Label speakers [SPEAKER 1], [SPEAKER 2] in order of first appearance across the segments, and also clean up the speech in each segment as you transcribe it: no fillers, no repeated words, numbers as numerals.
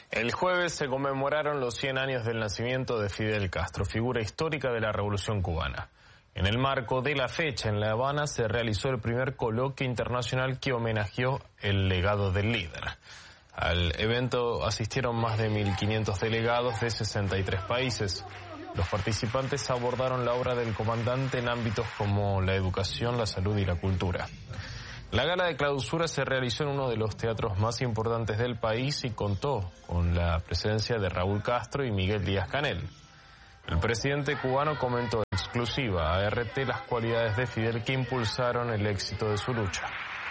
[SPEAKER 1] El jueves se conmemoraron los 100 años del nacimiento de Fidel Castro, figura histórica de la Revolución Cubana. En el marco de la fecha, en La Habana se realizó el primer coloquio internacional que homenajeó el legado del líder. Al evento asistieron más de 1.500 delegados de 63 países. Los participantes abordaron la obra del comandante en ámbitos como la educación, la salud y la cultura. La gala de clausura se realizó en uno de los teatros más importantes del país y contó con la presencia de Raúl Castro y Miguel Díaz-Canel. El presidente cubano comentó en exclusiva a RT las cualidades de Fidel que impulsaron el éxito de su lucha.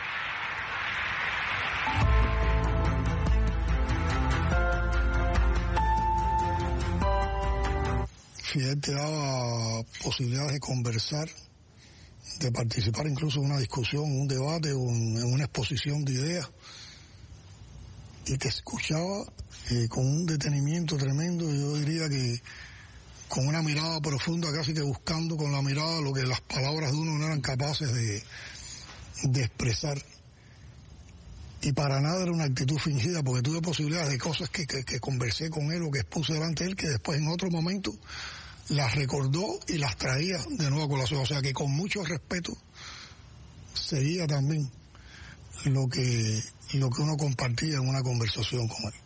[SPEAKER 2] Fidel te daba posibilidades de conversar, de participar incluso en una discusión, un debate o en una exposición de ideas, y te escuchaba con un detenimiento tremendo. Yo diría que con una mirada profunda, casi que buscando con la mirada lo que las palabras de uno no eran capaces de expresar. Y para nada era una actitud fingida, porque tuve posibilidades de cosas que conversé con él o que expuse delante de él, que después en otro momento las recordó y las traía de nuevo a colación. O sea que con mucho respeto seguía también lo que uno compartía en una conversación con él.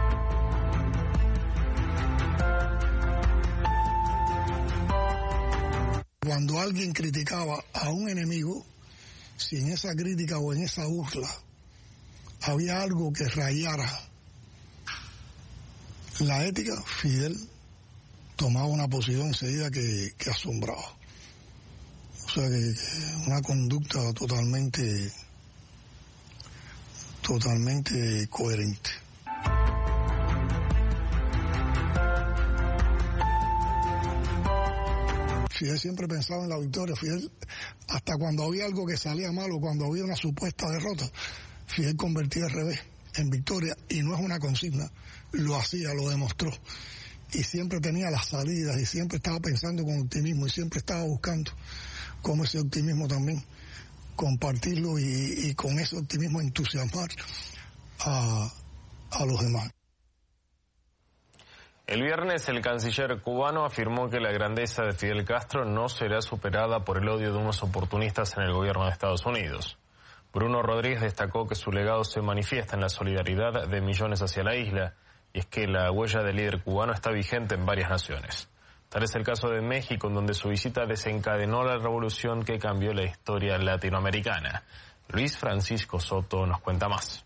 [SPEAKER 2] Cuando alguien criticaba a un enemigo, si en esa crítica o en esa burla había algo que rayara la ética, Fidel tomaba una posición enseguida que asombraba. O sea que una conducta totalmente coherente. Fidel siempre pensaba en la victoria. Fidel, hasta cuando había algo que salía mal o cuando había una supuesta derrota, Fidel convertía al revés en victoria, y no es una consigna, lo hacía, lo demostró, y siempre tenía las salidas y siempre estaba pensando con optimismo y siempre estaba buscando cómo ese optimismo también compartirlo y con ese optimismo entusiasmar a los demás.
[SPEAKER 1] El viernes el canciller cubano afirmó que la grandeza de Fidel Castro no será superada por el odio de unos oportunistas en el gobierno de Estados Unidos. Bruno Rodríguez destacó que su legado se manifiesta en la solidaridad de millones hacia la isla, y es que la huella del líder cubano está vigente en varias naciones. Tal es el caso de México, en donde su visita desencadenó la revolución que cambió la historia latinoamericana. Luis Francisco Soto nos cuenta más.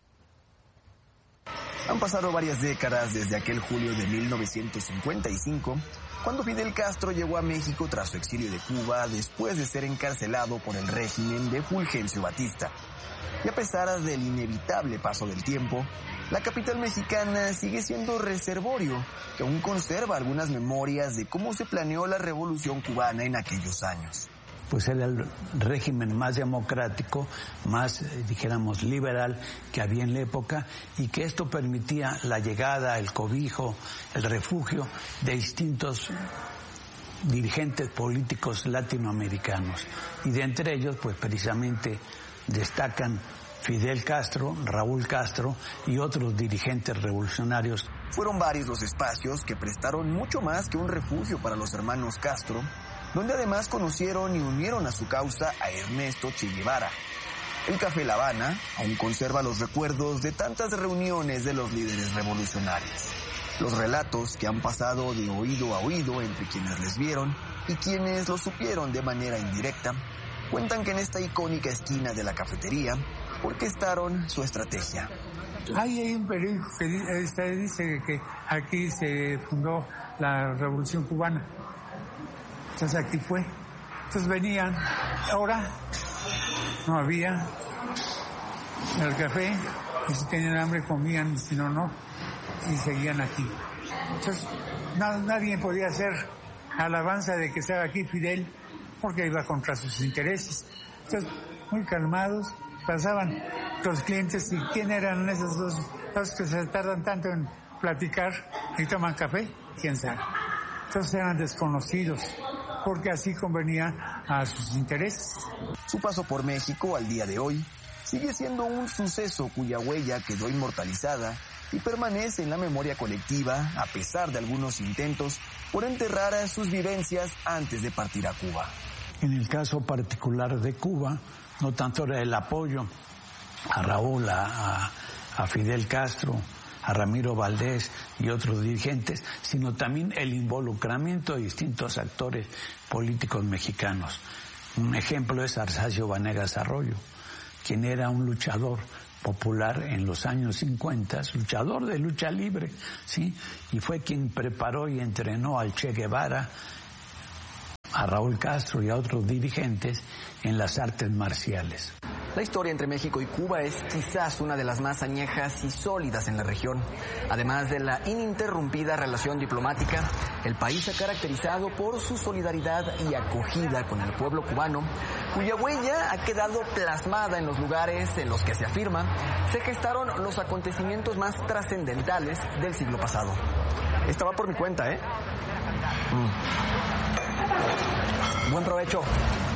[SPEAKER 3] Han pasado varias décadas desde aquel julio de 1955, cuando Fidel Castro llegó a México tras su exilio de Cuba después de ser encarcelado por el régimen de Fulgencio Batista. Y a pesar del inevitable paso del tiempo, la capital mexicana sigue siendo reservorio, que aún conserva algunas memorias de cómo se planeó la revolución cubana en aquellos años.
[SPEAKER 4] Pues era el régimen más democrático, más, dijéramos, liberal que había en la época, y que esto permitía la llegada, el cobijo, el refugio de distintos dirigentes políticos latinoamericanos. Y de entre ellos, pues precisamente destacan Fidel Castro, Raúl Castro y otros dirigentes revolucionarios.
[SPEAKER 3] Fueron varios los espacios que prestaron mucho más que un refugio para los hermanos Castro, donde además conocieron y unieron a su causa a Ernesto Che Guevara. El Café La Habana aún conserva los recuerdos de tantas reuniones de los líderes revolucionarios. Los relatos que han pasado de oído a oído entre quienes les vieron y quienes lo supieron de manera indirecta, cuentan que en esta icónica esquina de la cafetería orquestaron su estrategia.
[SPEAKER 5] Hay un periódico que dice que aquí se fundó la Revolución Cubana. Entonces aquí fue. Entonces venían, ahora no había el café, y si tenían hambre comían, si no, no, y seguían aquí. Entonces nadie podía hacer alabanza de que estaba aquí Fidel, porque iba contra sus intereses. Entonces, muy calmados, pasaban los clientes, y ¿quién eran esos dos que se tardan tanto en platicar y toman café? ¿Quién sabe? Entonces eran desconocidos, porque así convenía a sus intereses.
[SPEAKER 3] Su paso por México al día de hoy sigue siendo un suceso cuya huella quedó inmortalizada y permanece en la memoria colectiva a pesar de algunos intentos por enterrar a sus vivencias antes de partir a Cuba.
[SPEAKER 4] En el caso particular de Cuba, no tanto era el apoyo a Raúl, a Fidel Castro, a Ramiro Valdés y otros dirigentes, sino también el involucramiento de distintos actores políticos mexicanos. Un ejemplo es Arsacio Vanegas Arroyo, quien era un luchador popular en los años 50, luchador de lucha libre, ¿sí? Y fue quien preparó y entrenó al Che Guevara, a Raúl Castro y a otros dirigentes en las artes marciales.
[SPEAKER 3] La historia entre México y Cuba es quizás una de las más añejas y sólidas en la región. Además de la ininterrumpida relación diplomática, el país se ha caracterizado por su solidaridad y acogida con el pueblo cubano, cuya huella ha quedado plasmada en los lugares en los que se afirma se gestaron los acontecimientos más trascendentales del siglo pasado. Esta va por mi cuenta, ¿eh? Buen provecho.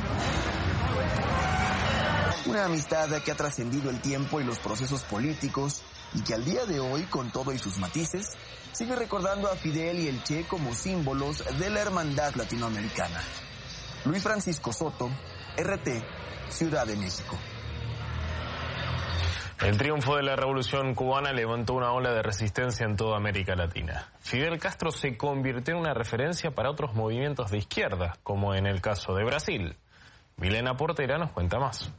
[SPEAKER 3] Una amistad que ha trascendido el tiempo y los procesos políticos y que al día de hoy, con todo y sus matices, sigue recordando a Fidel y el Che como símbolos de la hermandad latinoamericana. Luis Francisco Soto, RT, Ciudad de México.
[SPEAKER 1] El triunfo de la Revolución Cubana levantó una ola de resistencia en toda América Latina. Fidel Castro se convirtió en una referencia para otros movimientos de izquierda, como en el caso de Brasil. Milena Portera nos cuenta más.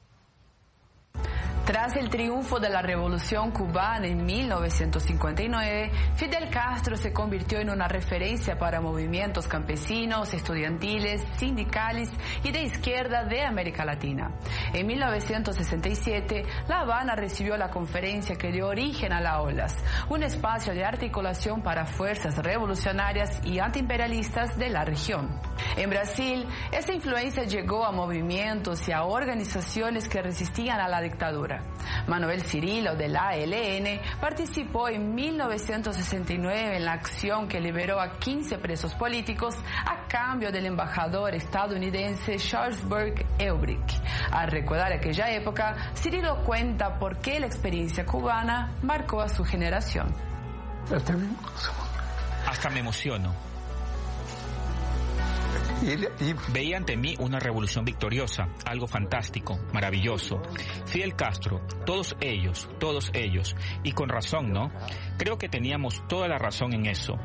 [SPEAKER 6] Tras el triunfo de la Revolución Cubana en 1959, Fidel Castro se convirtió en una referencia para movimientos campesinos, estudiantiles, sindicales y de izquierda de América Latina. En 1967, La Habana recibió la conferencia que dio origen a las olas, un espacio de articulación para fuerzas revolucionarias y antiimperialistas de la región. En Brasil, esa influencia llegó a movimientos y a organizaciones que resistían a la dictadura. Manuel Cirilo, del ALN, participó en 1969 en la acción que liberó a 15 presos políticos a cambio del embajador estadounidense Charles Burke Eubrick. Al recordar aquella época, Cirilo cuenta por qué la experiencia cubana marcó a su generación.
[SPEAKER 7] Hasta me emociono. Veía ante mí una revolución victoriosa, algo fantástico, maravilloso. Fidel Castro, todos ellos, y con razón, ¿no? Creo que teníamos toda la razón en eso.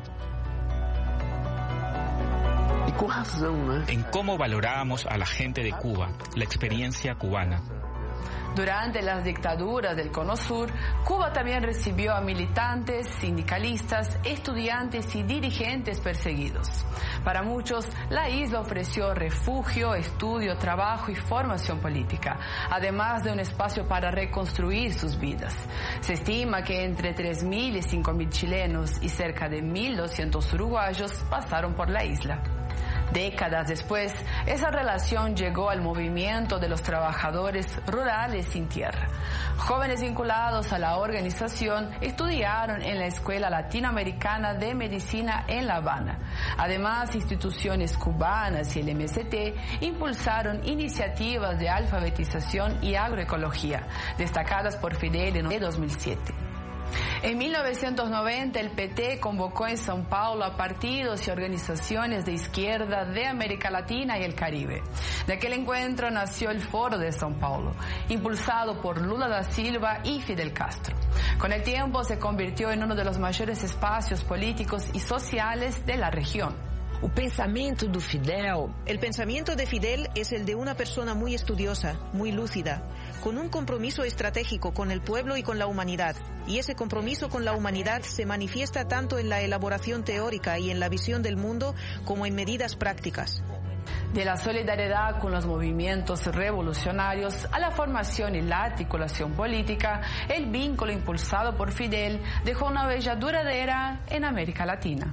[SPEAKER 7] En cómo valorábamos a la gente de Cuba, la experiencia cubana.
[SPEAKER 6] Durante las dictaduras del Cono Sur, Cuba también recibió a militantes, sindicalistas, estudiantes y dirigentes perseguidos. Para muchos, la isla ofreció refugio, estudio, trabajo y formación política, además de un espacio para reconstruir sus vidas. Se estima que entre 3.000 y 5.000 chilenos y cerca de 1.200 uruguayos pasaron por la isla. Décadas después, esa relación llegó al movimiento de los trabajadores rurales sin tierra. Jóvenes vinculados a la organización estudiaron en la Escuela Latinoamericana de Medicina en La Habana. Además, instituciones cubanas y el MST impulsaron iniciativas de alfabetización y agroecología, destacadas por Fidel en 2007. En 1990, el PT convocó en São Paulo a partidos y organizaciones de izquierda de América Latina y el Caribe. De aquel encuentro nació el Foro de São Paulo, impulsado por Lula da Silva y Fidel Castro. Con el tiempo se convirtió en uno de los mayores espacios políticos y sociales de la región.
[SPEAKER 8] El pensamiento de Fidel es el de una persona muy estudiosa, muy lúcida, con un compromiso estratégico con el pueblo y con la humanidad. Y ese compromiso con la humanidad se manifiesta tanto en la elaboración teórica y en la visión del mundo como en medidas prácticas.
[SPEAKER 6] De la solidaridad con los movimientos revolucionarios a la formación y la articulación política, el vínculo impulsado por Fidel dejó una huella duradera en América Latina.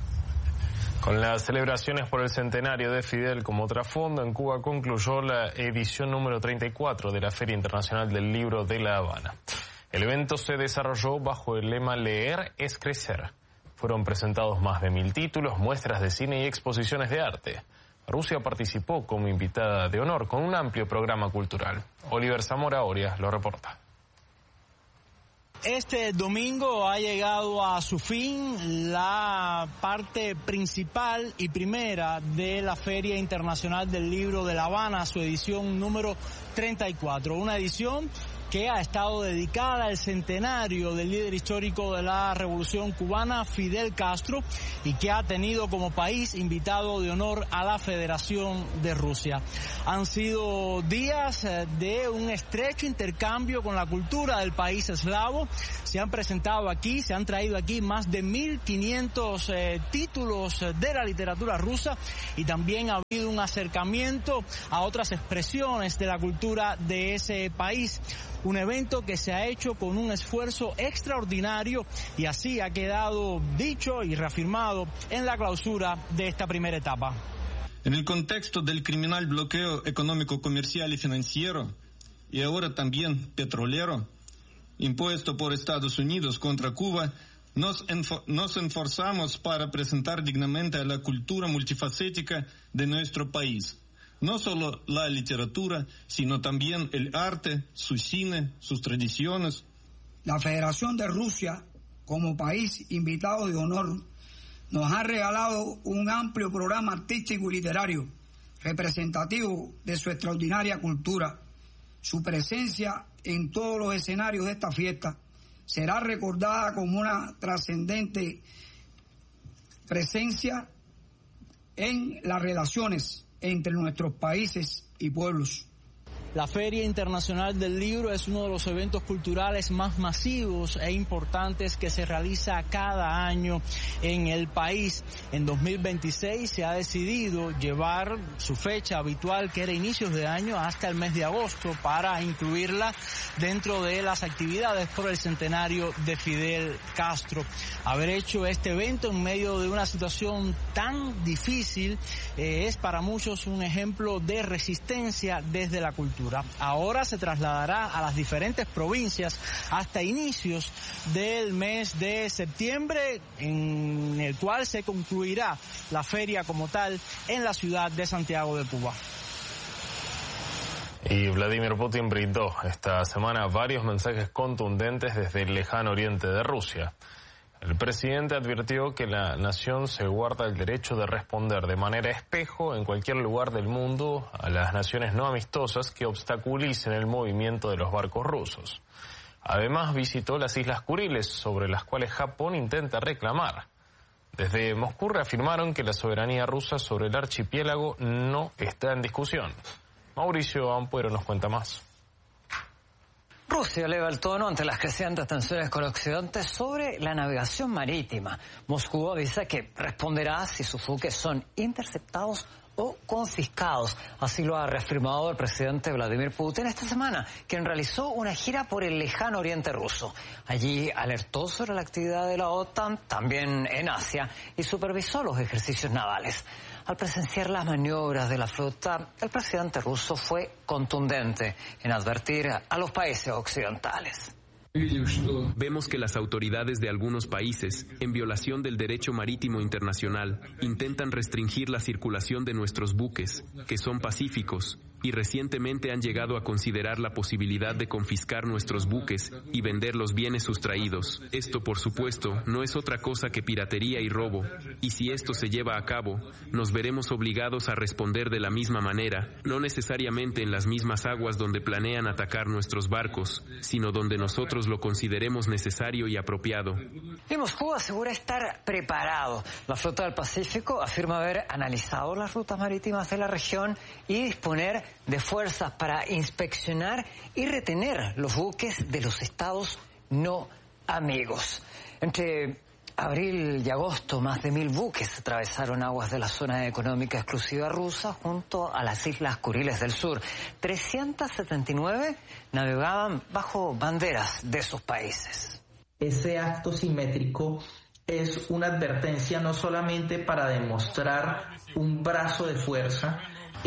[SPEAKER 1] Con las celebraciones por el centenario de Fidel como trasfondo, en Cuba concluyó la edición número 34 de la Feria Internacional del Libro de La Habana. El evento se desarrolló bajo el lema Leer es crecer. Fueron presentados más de 1.000 títulos, muestras de cine y exposiciones de arte. Rusia participó como invitada de honor con un amplio programa cultural. Oliver Zamora Orias lo reporta.
[SPEAKER 9] Este domingo ha llegado a su fin la parte principal y primera de la Feria Internacional del Libro de La Habana, su edición número 34, una edición que ha estado dedicada al centenario del líder histórico de la Revolución Cubana, Fidel Castro, y que ha tenido como país invitado de honor a la Federación de Rusia. Han sido días de un estrecho intercambio con la cultura del país eslavo. Se han presentado aquí, se han traído aquí más de 1.500 títulos de la literatura rusa, y también ha habido un acercamiento a otras expresiones de la cultura de ese país. Un evento que se ha hecho con un esfuerzo extraordinario, y así ha quedado dicho y reafirmado en la clausura de esta primera etapa.
[SPEAKER 10] En el contexto del criminal bloqueo económico, comercial y financiero, y ahora también petrolero, impuesto por Estados Unidos contra Cuba, nos esforzamos para presentar dignamente a la cultura multifacética de nuestro país. No solo la literatura, sino también el arte, su cine, sus tradiciones.
[SPEAKER 11] La Federación de Rusia, como país invitado de honor, nos ha regalado un amplio programa artístico y literario representativo de su extraordinaria cultura. Su presencia en todos los escenarios de esta fiesta será recordada como una trascendente presencia en las relaciones entre nuestros países y pueblos.
[SPEAKER 9] La Feria Internacional del Libro es uno de los eventos culturales más masivos e importantes que se realiza cada año en el país. En 2026 se ha decidido llevar su fecha habitual, que era inicios de año, hasta el mes de agosto, para incluirla dentro de las actividades por el centenario de Fidel Castro. Haber hecho este evento en medio de una situación tan difícil es para muchos un ejemplo de resistencia desde la cultura. Ahora se trasladará a las diferentes provincias hasta inicios del mes de septiembre, en el cual se concluirá la feria como tal en la ciudad de Santiago de Cuba.
[SPEAKER 1] Y Vladimir Putin brindó esta semana varios mensajes contundentes desde el lejano oriente de Rusia. El presidente advirtió que la nación se guarda el derecho de responder de manera espejo en cualquier lugar del mundo a las naciones no amistosas que obstaculicen el movimiento de los barcos rusos. Además, visitó las Islas Kuriles, sobre las cuales Japón intenta reclamar. Desde Moscú reafirmaron que la soberanía rusa sobre el archipiélago no está en discusión. Mauricio Ampuero nos cuenta más.
[SPEAKER 12] Rusia eleva el tono ante las crecientes tensiones con Occidente sobre la navegación marítima. Moscú avisa que responderá si sus buques son interceptados o confiscados. Así lo ha reafirmado el presidente Vladimir Putin esta semana, quien realizó una gira por el lejano oriente ruso. Allí alertó sobre la actividad de la OTAN, también en Asia, y supervisó los ejercicios navales. Al presenciar las maniobras de la flota, el presidente ruso fue contundente en advertir a los países occidentales.
[SPEAKER 13] Vemos que las autoridades de algunos países, en violación del derecho marítimo internacional, intentan restringir la circulación de nuestros buques, que son pacíficos, y recientemente han llegado a considerar la posibilidad de confiscar nuestros buques y vender los bienes sustraídos. Esto, por supuesto, no es otra cosa que piratería y robo, y si esto se lleva a cabo, nos veremos obligados a responder de la misma manera, no necesariamente en las mismas aguas donde planean atacar nuestros barcos, sino donde nosotros lo consideremos necesario y apropiado.
[SPEAKER 12] Y Moscú asegura estar preparado. La flota del Pacífico afirma haber analizado las rutas marítimas de la región y disponer de fuerzas para inspeccionar y retener los buques de los estados no amigos. Entre abril y agosto, más de 1.000 buques atravesaron aguas de la zona económica exclusiva rusa junto a las Islas Kuriles del Sur. 379 navegaban bajo banderas de esos países.
[SPEAKER 14] Ese acto simétrico es una advertencia no solamente para demostrar un brazo de fuerza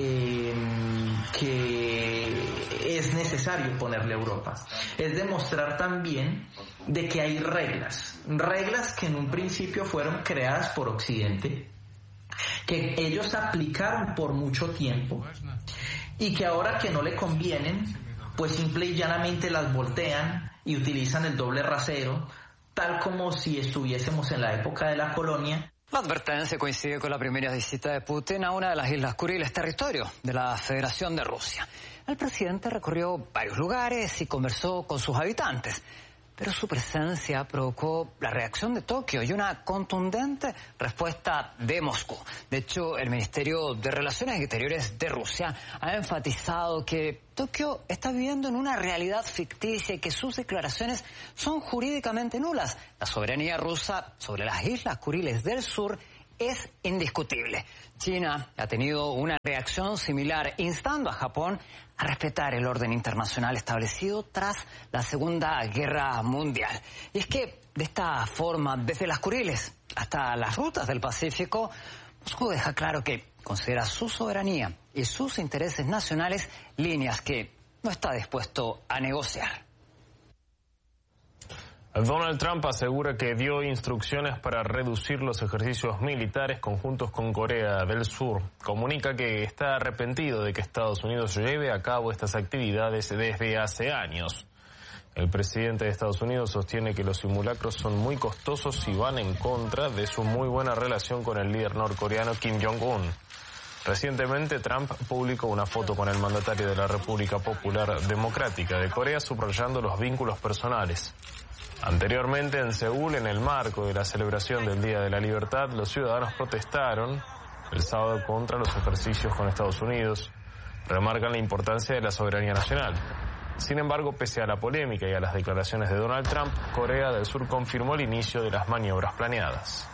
[SPEAKER 14] que es necesario ponerle a Europa. Es demostrar también de que hay reglas que en un principio fueron creadas por Occidente, que ellos aplicaron por mucho tiempo y que ahora que no le convienen, pues simple y llanamente las voltean y utilizan el doble rasero, tal como si estuviésemos en la época de la colonia.
[SPEAKER 12] La advertencia coincide con la primera visita de Putin a una de las Islas Kuriles, territorio de la Federación de Rusia. El presidente recorrió varios lugares y conversó con sus habitantes, pero su presencia provocó la reacción de Tokio y una contundente respuesta de Moscú. De hecho, el Ministerio de Relaciones Exteriores de Rusia ha enfatizado que Tokio está viviendo en una realidad ficticia y que sus declaraciones son jurídicamente nulas. La soberanía rusa sobre las Islas Kuriles del Sur es indiscutible. China ha tenido una reacción similar, instando a Japón a respetar el orden internacional establecido tras la Segunda Guerra Mundial. Y es que, de esta forma, desde las Kuriles hasta las rutas del Pacífico, Moscú deja claro que considera su soberanía y sus intereses nacionales líneas que no está dispuesto a negociar.
[SPEAKER 1] Donald Trump asegura que dio instrucciones para reducir los ejercicios militares conjuntos con Corea del Sur. Comunica que está arrepentido de que Estados Unidos lleve a cabo estas actividades desde hace años. El presidente de Estados Unidos sostiene que los simulacros son muy costosos y van en contra de su muy buena relación con el líder norcoreano Kim Jong-un. Recientemente, Trump publicó una foto con el mandatario de la República Popular Democrática de Corea subrayando los vínculos personales. Anteriormente, en Seúl, en el marco de la celebración del Día de la Libertad, los ciudadanos protestaron el sábado contra los ejercicios con Estados Unidos. Remarcan la importancia de la soberanía nacional. Sin embargo, pese a la polémica y a las declaraciones de Donald Trump, Corea del Sur confirmó el inicio de las maniobras planeadas.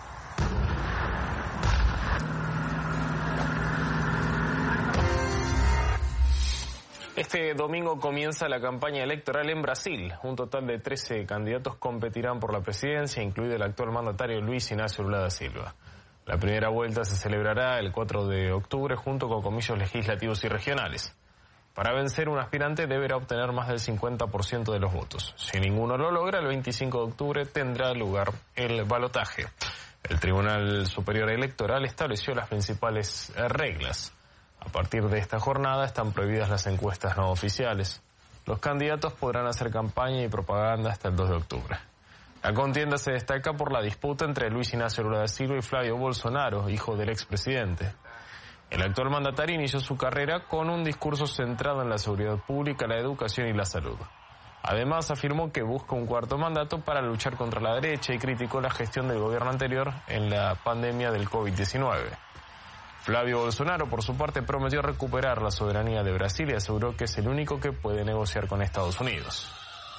[SPEAKER 1] Este domingo comienza la campaña electoral en Brasil. Un total de 13 candidatos competirán por la presidencia, incluido el actual mandatario Luis Inácio Lula da Silva. La primera vuelta se celebrará el 4 de octubre junto con comicios legislativos y regionales. Para vencer, un aspirante deberá obtener más del 50% de los votos. Si ninguno lo logra, el 25 de octubre tendrá lugar el balotaje. El Tribunal Superior Electoral estableció las principales reglas. A partir de esta jornada están prohibidas las encuestas no oficiales. Los candidatos podrán hacer campaña y propaganda hasta el 2 de octubre. La contienda se destaca por la disputa entre Luis Inácio Lula da Silva y Flavio Bolsonaro, hijo del expresidente. El actual mandatario inició su carrera con un discurso centrado en la seguridad pública, la educación y la salud. Además, afirmó que busca un cuarto mandato para luchar contra la derecha y criticó la gestión del gobierno anterior en la pandemia del COVID-19. Flavio Bolsonaro, por su parte, prometió recuperar la soberanía de Brasil y aseguró que es el único que puede negociar con Estados Unidos.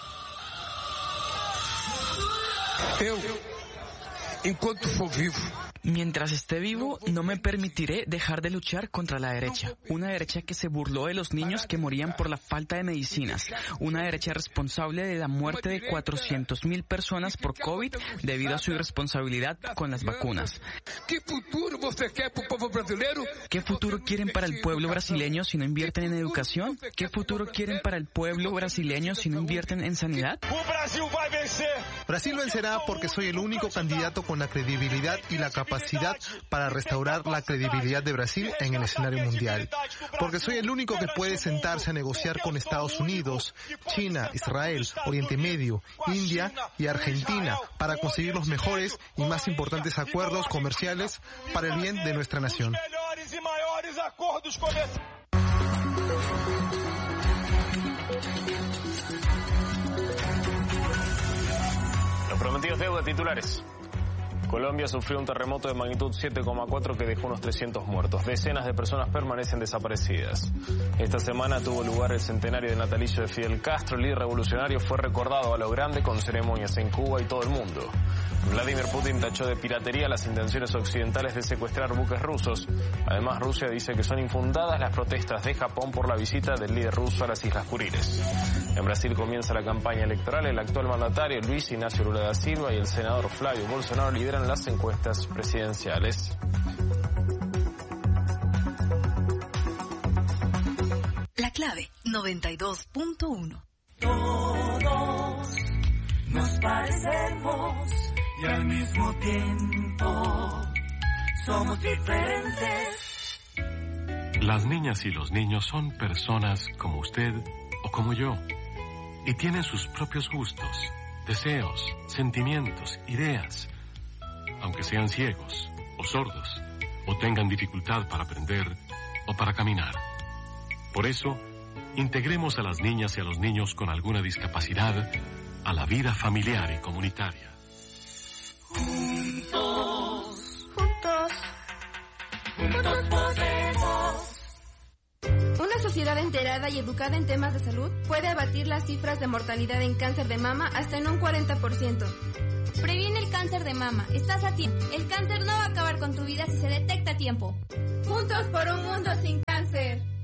[SPEAKER 15] Mientras esté vivo, no me permitiré dejar de luchar contra la derecha. Una derecha que se burló de los niños que morían por la falta de medicinas. Una derecha responsable de la muerte de 400.000 personas por COVID debido a su irresponsabilidad con las vacunas. ¿Qué futuro quieren para el pueblo brasileño si no invierten en educación? ¿Qué futuro quieren para el pueblo brasileño si no invierten en sanidad?
[SPEAKER 16] Brasil vencerá porque soy el único candidato con la credibilidad y la capacidad para restaurar la credibilidad de Brasil en el escenario mundial. Porque soy el único que puede sentarse a negociar con Estados Unidos, China, Israel, Oriente Medio, India y Argentina para conseguir los mejores y más importantes acuerdos comerciales para el bien de nuestra nación.
[SPEAKER 1] Los prometidos deuda, titulares. Colombia sufrió un terremoto de magnitud 7,4 que dejó unos 300 muertos. Decenas de personas permanecen desaparecidas. Esta semana tuvo lugar el centenario del natalicio de Fidel Castro. El líder revolucionario fue recordado a lo grande con ceremonias en Cuba y todo el mundo. Vladimir Putin tachó de piratería las intenciones occidentales de secuestrar buques rusos. Además, Rusia dice que son infundadas las protestas de Japón por la visita del líder ruso a las Islas Kuriles. En Brasil comienza la campaña electoral. El actual mandatario Luis Inácio Lula da Silva y el senador Flavio Bolsonaro lideran las encuestas presidenciales.
[SPEAKER 17] La clave 92.1.
[SPEAKER 18] Todos nos parecemos y al mismo tiempo somos diferentes.
[SPEAKER 19] Las niñas y los niños son personas como usted o como yo. y tienen sus propios gustos, deseos, sentimientos, ideas, aunque sean ciegos o sordos o tengan dificultad para aprender o para caminar. Por eso, integremos a las niñas y a los niños con alguna discapacidad a la vida familiar y comunitaria.
[SPEAKER 18] Juntos podemos.
[SPEAKER 20] Una sociedad enterada y educada en temas de salud puede abatir las cifras de mortalidad en cáncer de mama hasta en un 40%.
[SPEAKER 21] Previene el cáncer de mama. Estás a tiempo. El cáncer no va a acabar con tu vida si se detecta a tiempo.
[SPEAKER 20] Juntos por un mundo sin cáncer.